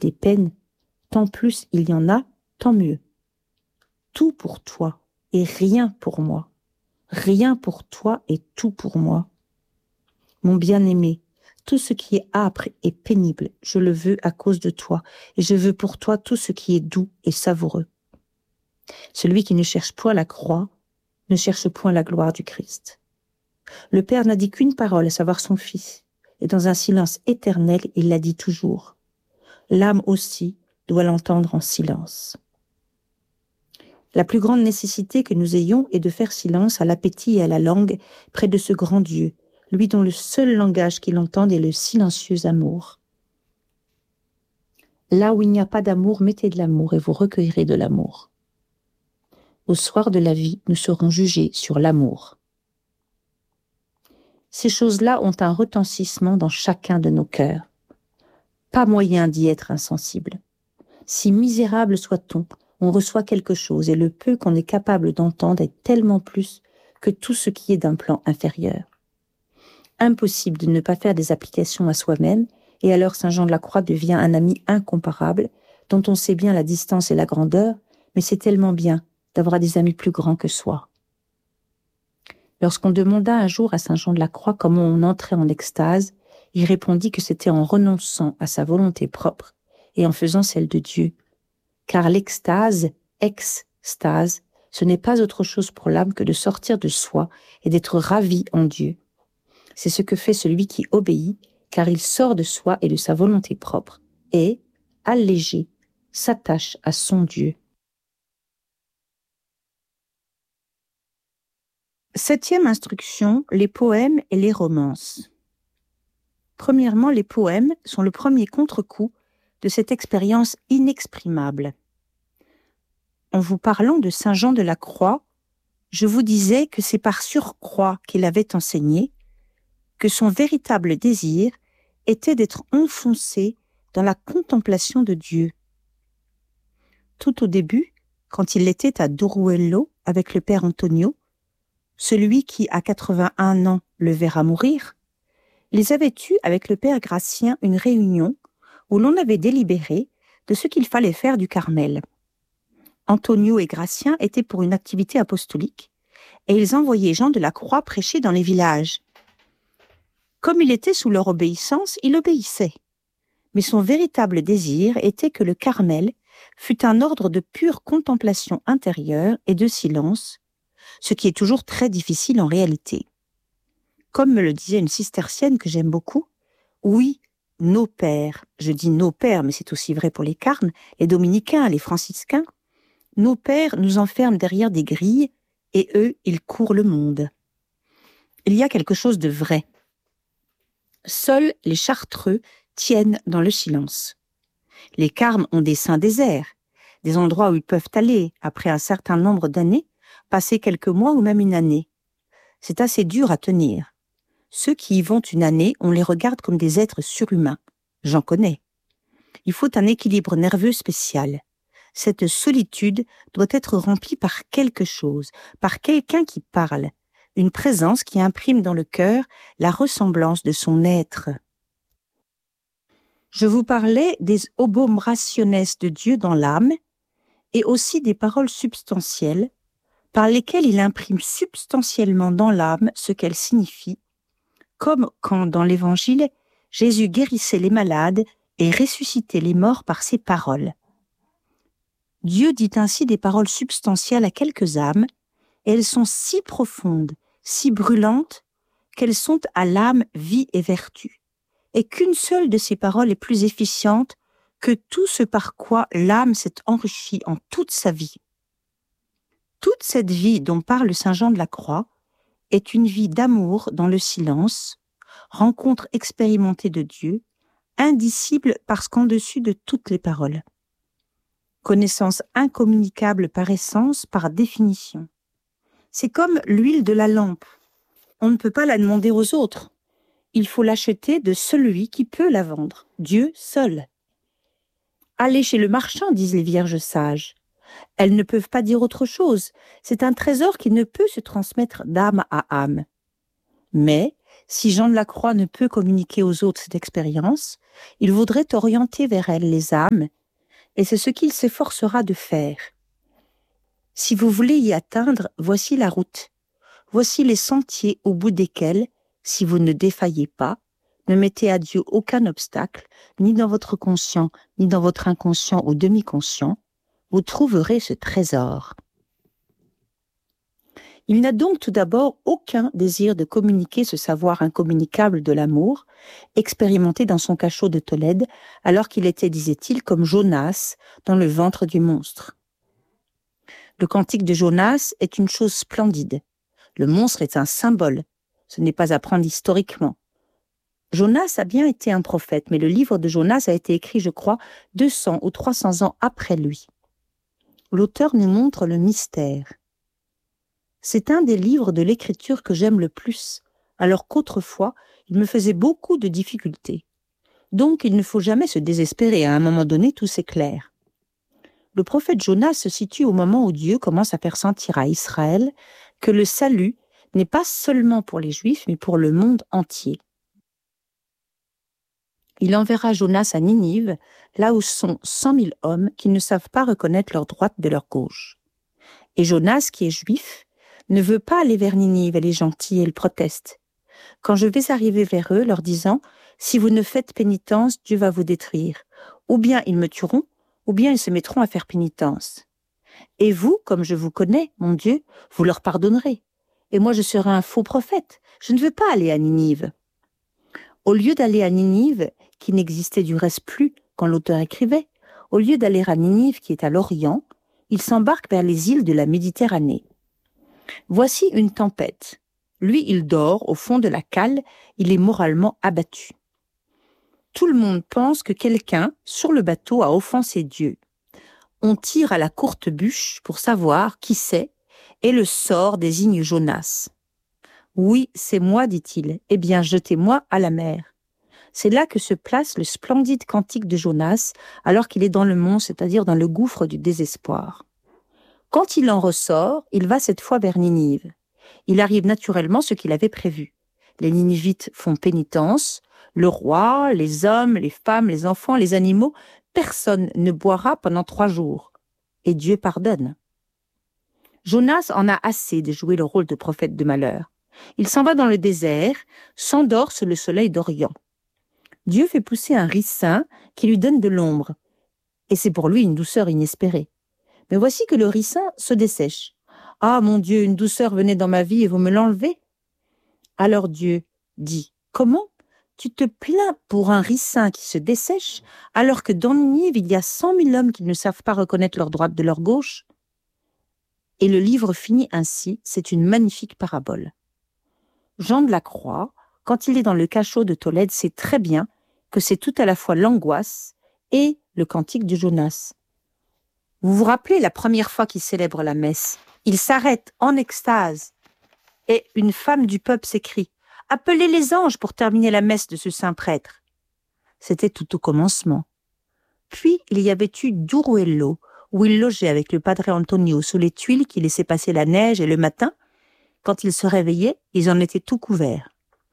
des peines, tant plus il y en a, tant mieux. Tout pour toi et rien pour moi. Rien pour toi et tout pour moi. Mon bien-aimé, tout ce qui est âpre et pénible, je le veux à cause de toi, et je veux pour toi tout ce qui est doux et savoureux. Celui qui ne cherche point la croix, ne cherche point la gloire du Christ. Le Père n'a dit qu'une parole, à savoir son Fils, et dans un silence éternel, il l'a dit toujours. L'âme aussi doit l'entendre en silence. La plus grande nécessité que nous ayons est de faire silence à l'appétit et à la langue près de ce grand Dieu, lui dont le seul langage qu'il entende est le silencieux amour. Là où il n'y a pas d'amour, mettez de l'amour et vous recueillerez de l'amour. Au soir de la vie, nous serons jugés sur l'amour. Ces choses-là ont un retentissement dans chacun de nos cœurs. Pas moyen d'y être insensible. Si misérable soit-on, on reçoit quelque chose et le peu qu'on est capable d'entendre est tellement plus que tout ce qui est d'un plan inférieur. Impossible de ne pas faire des applications à soi-même, et alors Saint Jean de la Croix devient un ami incomparable, dont on sait bien la distance et la grandeur, mais c'est tellement bien d'avoir des amis plus grands que soi. Lorsqu'on demanda un jour à Saint Jean de la Croix comment on entrait en extase, il répondit que c'était en renonçant à sa volonté propre et en faisant celle de Dieu. Car l'extase, extase, ce n'est pas autre chose pour l'âme que de sortir de soi et d'être ravi en Dieu. C'est ce que fait celui qui obéit, car il sort de soi et de sa volonté propre, et, allégé, s'attache à son Dieu. 7e instruction, les poèmes et les romances. Premièrement, les poèmes sont le premier contre-coup de cette expérience inexprimable. En vous parlant de Saint Jean de la Croix, je vous disais que c'est par surcroît qu'il avait enseigné, que son véritable désir était d'être enfoncé dans la contemplation de Dieu. Tout au début, quand il était à Doruello avec le père Antonio, celui qui, à 81 ans, le verra mourir, ils avaient eu avec le père Gratien une réunion où l'on avait délibéré de ce qu'il fallait faire du Carmel. Antonio et Gratien étaient pour une activité apostolique et ils envoyaient Jean de la Croix prêcher dans les villages. Comme il était sous leur obéissance, il obéissait. Mais son véritable désir était que le Carmel fût un ordre de pure contemplation intérieure et de silence, ce qui est toujours très difficile en réalité. Comme me le disait une cistercienne que j'aime beaucoup, oui, nos pères, je dis nos pères, mais c'est aussi vrai pour les carmes, les dominicains, les franciscains, nos pères nous enferment derrière des grilles et eux, ils courent le monde. Il y a quelque chose de vrai. Seuls les chartreux tiennent dans le silence. Les carmes ont des saints déserts, des endroits où ils peuvent aller, après un certain nombre d'années, passer quelques mois ou même une année. C'est assez dur à tenir. Ceux qui y vont une année, on les regarde comme des êtres surhumains. J'en connais. Il faut un équilibre nerveux spécial. Cette solitude doit être remplie par quelque chose, par quelqu'un qui parle, une présence qui imprime dans le cœur la ressemblance de son être. Je vous parlais des obomationes de Dieu dans l'âme et aussi des paroles substantielles par lesquelles il imprime substantiellement dans l'âme ce qu'elle signifie, comme quand dans l'Évangile, Jésus guérissait les malades et ressuscitait les morts par ses paroles. Dieu dit ainsi des paroles substantielles à quelques âmes, et elles sont si profondes, si brûlantes, qu'elles sont à l'âme vie et vertu, et qu'une seule de ces paroles est plus efficiente que tout ce par quoi l'âme s'est enrichie en toute sa vie. Toute cette vie dont parle Saint Jean de la Croix est une vie d'amour dans le silence, rencontre expérimentée de Dieu, indicible parce qu'en-dessus de toutes les paroles. Connaissance incommunicable par essence, par définition. C'est comme l'huile de la lampe. On ne peut pas la demander aux autres. Il faut l'acheter de celui qui peut la vendre, Dieu seul. Allez chez le marchand, disent les vierges sages. Elles ne peuvent pas dire autre chose. C'est un trésor qui ne peut se transmettre d'âme à âme. Mais Si Jean de la Croix ne peut communiquer aux autres cette expérience, il voudrait orienter vers elle les âmes, et c'est ce qu'il s'efforcera de faire. Si vous voulez y atteindre, voici la route. Voici les sentiers au bout desquels, si vous ne défaillez pas, ne mettez à Dieu aucun obstacle, ni dans votre conscient, ni dans votre inconscient ou demi-conscient, vous trouverez ce trésor. Il n'a donc tout d'abord aucun désir de communiquer ce savoir incommunicable de l'amour, expérimenté dans son cachot de Tolède, alors qu'il était, disait-il, comme Jonas dans le ventre du monstre. Le cantique de Jonas est une chose splendide. Le monstre est un symbole. Ce n'est pas à prendre historiquement. Jonas a bien été un prophète, mais le livre de Jonas a été écrit, je crois, 200 ou 300 ans après lui. L'auteur nous montre le mystère. C'est un des livres de l'écriture que j'aime le plus, alors qu'autrefois, il me faisait beaucoup de difficultés. Donc, il ne faut jamais se désespérer, à un moment donné, tout s'éclaire. Le prophète Jonas se situe au moment où Dieu commence à faire sentir à Israël que le salut n'est pas seulement pour les Juifs, mais pour le monde entier. Il enverra Jonas à Ninive, là où sont 100 000 hommes qui ne savent pas reconnaître leur droite de leur gauche. Et Jonas, qui est juif, ne veut pas aller vers Ninive, elle est gentille, elle proteste. Quand je vais arriver vers eux, leur disant, si vous ne faites pénitence, Dieu va vous détruire. Ou bien ils me tueront, ou bien ils se mettront à faire pénitence. Et vous, comme je vous connais, mon Dieu, vous leur pardonnerez. Et moi, je serai un faux prophète. Je ne veux pas aller à Ninive. Au lieu d'aller à Ninive, qui n'existait du reste plus quand l'auteur écrivait, au lieu d'aller à Ninive, qui est à l'Orient, il s'embarque vers les îles de la Méditerranée. Voici une tempête. Lui, il dort au fond de la cale, il est moralement abattu. Tout le monde pense que quelqu'un, sur le bateau, a offensé Dieu. On tire à la courte bûche pour savoir qui c'est, et le sort désigne Jonas. Oui, c'est moi, dit-il. Eh bien, jetez-moi à la mer. C'est là que se place le splendide cantique de Jonas, alors qu'il est dans le mont, c'est-à-dire dans le gouffre du désespoir. Quand il en ressort, il va cette fois vers Ninive. Il arrive naturellement ce qu'il avait prévu. Les Ninivites font pénitence, le roi, les hommes, les femmes, les enfants, les animaux, personne ne boira pendant 3 jours. Et Dieu pardonne. Jonas en a assez de jouer le rôle de prophète de malheur. Il s'en va dans le désert, s'endort sous le soleil d'Orient. Dieu fait pousser un ricin qui lui donne de l'ombre. Et c'est pour lui une douceur inespérée. Mais voici que le ricin se dessèche. « Ah, mon Dieu, une douceur venait dans ma vie et vous me l'enlevez ?» Alors Dieu dit, « Comment ? Tu te plains pour un ricin qui se dessèche, alors que dans Ninive, il y a 100 000 hommes qui ne savent pas reconnaître leur droite de leur gauche ?» Et le livre finit ainsi, c'est une magnifique parabole. Jean de la Croix, quand il est dans le cachot de Tolède, sait très bien que c'est tout à la fois l'angoisse et le cantique de Jonas. Vous vous rappelez la première fois qu'il célèbre la messe? Il s'arrête en extase et une femme du peuple s'écrie « Appelez les anges pour terminer la messe de ce saint prêtre !» C'était tout au commencement. Puis il y avait eu Duruello, où il logeait avec le padre Antonio sous les tuiles qui laissaient passer la neige, et le matin, quand il se réveillait, ils en étaient tout couverts.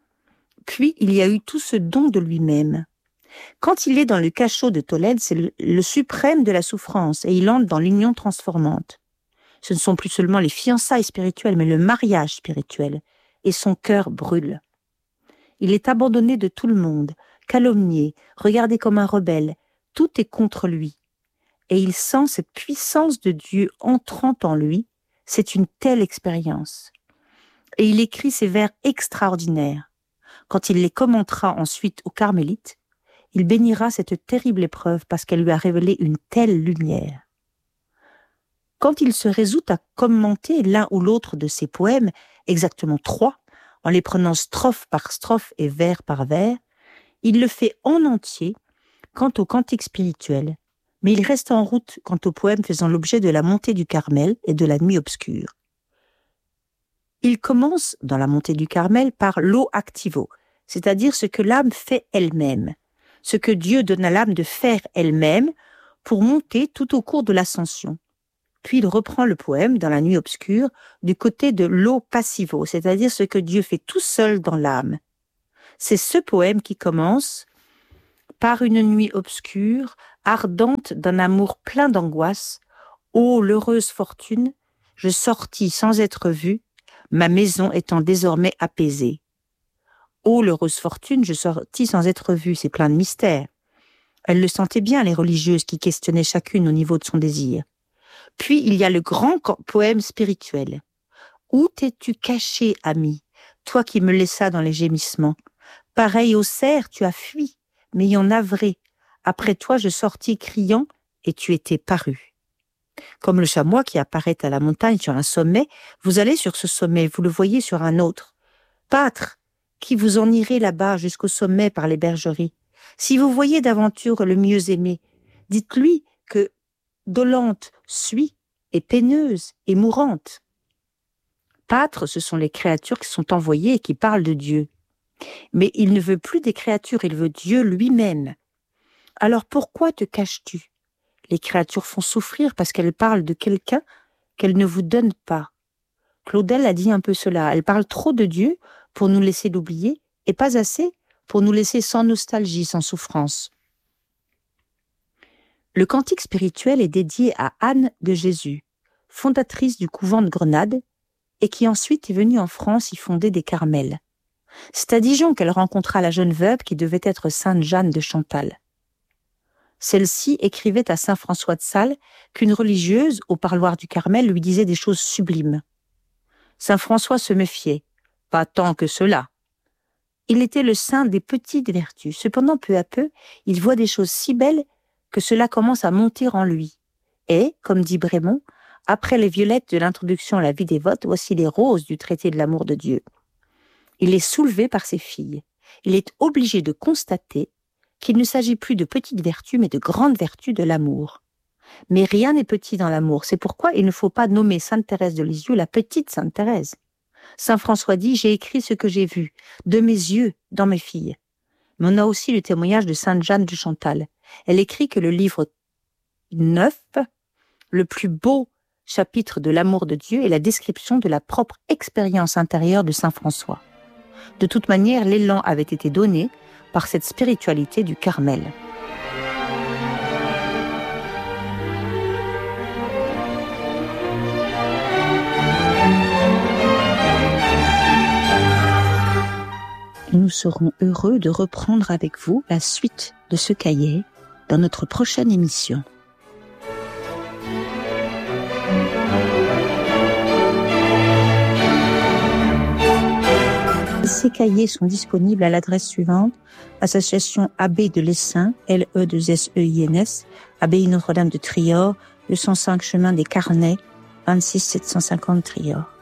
Puis il y a eu tout ce don de lui-même. Quand il est dans le cachot de Tolède, c'est le suprême de la souffrance, et il entre dans l'union transformante. Ce ne sont plus seulement les fiançailles spirituelles, mais le mariage spirituel, et son cœur brûle. Il est abandonné de tout le monde, calomnié, regardé comme un rebelle, tout est contre lui. Et il sent cette puissance de Dieu entrant en lui, c'est une telle expérience. Et il écrit ces vers extraordinaires. Quand il les commentera ensuite aux Carmélites, il bénira cette terrible épreuve parce qu'elle lui a révélé une telle lumière. Quand il se résout à commenter l'un ou l'autre de ses poèmes, exactement 3, en les prenant strophe par strophe et vers par vers, il le fait en entier quant au cantique spirituel, mais il reste en route quant au poème faisant l'objet de la montée du Carmel et de la nuit obscure. Il commence, dans la montée du Carmel, par l'o activo, c'est-à-dire ce que l'âme fait elle-même, ce que Dieu donne à l'âme de faire elle-même pour monter tout au cours de l'ascension. Puis il reprend le poème, dans la nuit obscure, du côté de l'o passivo, c'est-à-dire ce que Dieu fait tout seul dans l'âme. C'est ce poème qui commence par une nuit obscure, ardente d'un amour plein d'angoisse. Ô l'heureuse fortune, je sortis sans être vue, ma maison étant désormais apaisée. Ô l'heureuse fortune, je sortis sans être vue, c'est plein de mystères. Elles le sentaient bien, les religieuses qui questionnaient chacune au niveau de son désir. Puis il y a le grand poème spirituel. Où t'es-tu caché, ami, toi qui me laissas dans les gémissements? Pareil au cerf, tu as fui, m'ayant navré. Après toi, je sortis criant, et tu étais paru. Comme le chamois qui apparaît à la montagne sur un sommet, vous allez sur ce sommet, vous le voyez sur un autre. Pâtre, qui vous en irez là-bas jusqu'au sommet par les bergeries. Si vous voyez d'aventure le mieux aimé, dites-lui que dolente suit et peineuse et mourante. Pâtres, ce sont les créatures qui sont envoyées et qui parlent de Dieu. Mais il ne veut plus des créatures, il veut Dieu lui-même. Alors pourquoi te caches-tu? Les créatures font souffrir parce qu'elles parlent de quelqu'un qu'elles ne vous donnent pas. Claudel a dit un peu cela. Elle parle trop de Dieu pour nous laisser l'oublier et pas assez pour nous laisser sans nostalgie, sans souffrance. Le cantique spirituel est dédié à Anne de Jésus, fondatrice du couvent de Grenade et qui ensuite est venue en France y fonder des Carmels. C'est à Dijon qu'elle rencontra la jeune veuve qui devait être Sainte Jeanne de Chantal. Celle-ci écrivait à saint François de Sales qu'une religieuse, au parloir du Carmel, lui disait des choses sublimes. Saint François se méfiait, pas tant que cela. Il était le saint des petites vertus. Cependant, peu à peu, il voit des choses si belles que cela commence à monter en lui. Et, comme dit Brémond, après les violettes de l'introduction à la vie dévote, voici les roses du traité de l'amour de Dieu. Il est soulevé par ses filles. Il est obligé de constater qu'il ne s'agit plus de petites vertus, mais de grandes vertus de l'amour. Mais rien n'est petit dans l'amour. C'est pourquoi il ne faut pas nommer Sainte Thérèse de Lisieux la petite Sainte Thérèse. Saint François dit « J'ai écrit ce que j'ai vu, de mes yeux, dans mes filles ». Mais on a aussi le témoignage de Sainte Jeanne de Chantal. Elle écrit que le livre 9, le plus beau chapitre de l'amour de Dieu, est la description de la propre expérience intérieure de Saint François. De toute manière, l'élan avait été donné par cette spiritualité du Carmel. Nous serons heureux de reprendre avec vous la suite de ce cahier dans notre prochaine émission. Ces cahiers sont disponibles à l'adresse suivante: Association Abbé de l'Essain, LE2SEINS, Abbaye Notre-Dame de Trior, 205 chemin des Carnets, 26 750 Trior.